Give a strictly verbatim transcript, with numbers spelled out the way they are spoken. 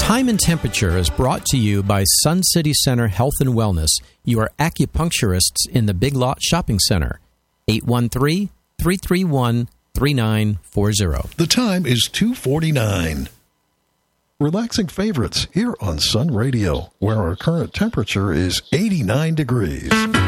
Time and Temperature is brought to you by Sun City Center Health and Wellness, your acupuncturists in the Big Lot Shopping Center. eight one three, three three one, three nine four zero. The time is two forty-nine. Relaxing favorites here on Sun Radio, where our current temperature is eighty-nine degrees.